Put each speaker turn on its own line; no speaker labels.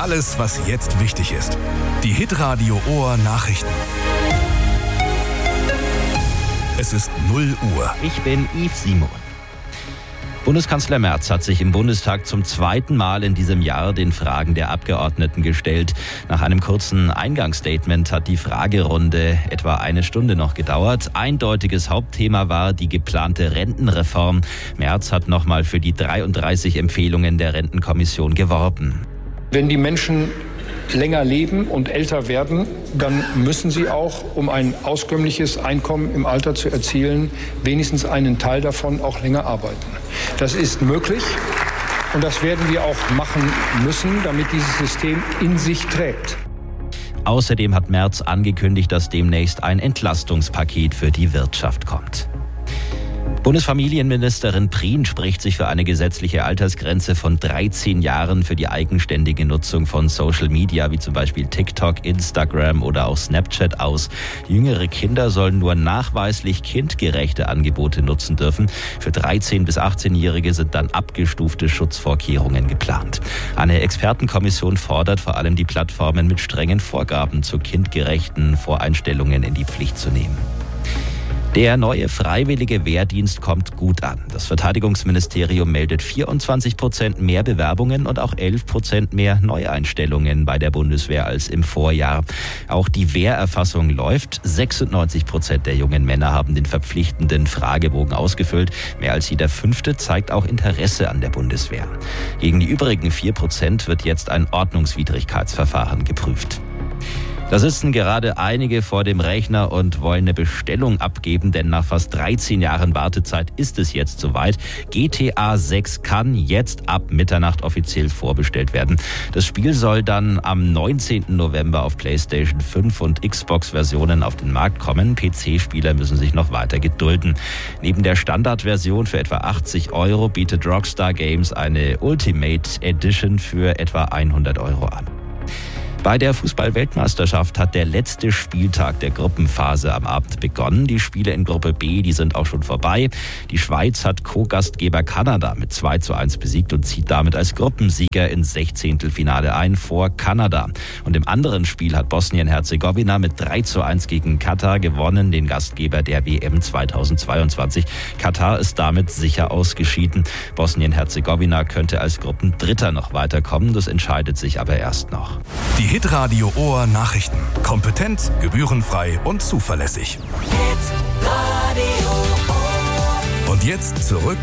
Alles, was jetzt wichtig ist. Die Hitradio Ohr Nachrichten. Es ist 0 Uhr.
Ich bin Yves Simon. Bundeskanzler Merz hat sich im Bundestag zum zweiten Mal in diesem Jahr den Fragen der Abgeordneten gestellt. Nach einem kurzen Eingangsstatement hat die Fragerunde etwa eine Stunde noch gedauert. Eindeutiges Hauptthema war die geplante Rentenreform. Merz hat nochmal für die 33 Empfehlungen der Rentenkommission geworben.
Wenn die Menschen länger leben und älter werden, dann müssen sie auch, um ein auskömmliches Einkommen im Alter zu erzielen, wenigstens einen Teil davon auch länger arbeiten. Das ist möglich und das werden wir auch machen müssen, damit dieses System in sich trägt.
Außerdem hat Merz angekündigt, dass demnächst ein Entlastungspaket für die Wirtschaft kommt. Bundesfamilienministerin Prien spricht sich für eine gesetzliche Altersgrenze von 13 Jahren für die eigenständige Nutzung von Social Media, wie zum Beispiel TikTok, Instagram oder auch Snapchat aus. Jüngere Kinder sollen nur nachweislich kindgerechte Angebote nutzen dürfen. Für 13- bis 18-Jährige sind dann abgestufte Schutzvorkehrungen geplant. Eine Expertenkommission fordert vor allem die Plattformen mit strengen Vorgaben zu kindgerechten Voreinstellungen in die Pflicht zu nehmen. Der neue freiwillige Wehrdienst kommt gut an. Das Verteidigungsministerium meldet 24% mehr Bewerbungen und auch 11% mehr Neueinstellungen bei der Bundeswehr als im Vorjahr. Auch die Wehrerfassung läuft. 96% der jungen Männer haben den verpflichtenden Fragebogen ausgefüllt. Mehr als jeder Fünfte zeigt auch Interesse an der Bundeswehr. Gegen die übrigen 4% wird jetzt ein Ordnungswidrigkeitsverfahren geprüft. Da sitzen gerade einige vor dem Rechner und wollen eine Bestellung abgeben, denn nach fast 13 Jahren Wartezeit ist es jetzt soweit. GTA 6 kann jetzt ab Mitternacht offiziell vorbestellt werden. Das Spiel soll dann am 19. November auf PlayStation 5 und Xbox-Versionen auf den Markt kommen. PC-Spieler müssen sich noch weiter gedulden. Neben der Standardversion für etwa 80 € bietet Rockstar Games eine Ultimate Edition für etwa 100 € an. Bei der Fußball-Weltmeisterschaft hat der letzte Spieltag der Gruppenphase am Abend begonnen. Die Spiele in Gruppe B, die sind auch schon vorbei. Die Schweiz hat Co-Gastgeber Kanada mit 2:1 besiegt und zieht damit als Gruppensieger ins 16. ein vor Kanada. Und im anderen Spiel hat Bosnien-Herzegowina mit 3:1 gegen Katar gewonnen, den Gastgeber der WM 2022. Katar ist damit sicher ausgeschieden. Bosnien-Herzegowina könnte als Gruppendritter noch weiterkommen. Das entscheidet sich aber erst noch.
Die Hitradio Ohr Nachrichten. Kompetent, gebührenfrei und zuverlässig. Und jetzt zurück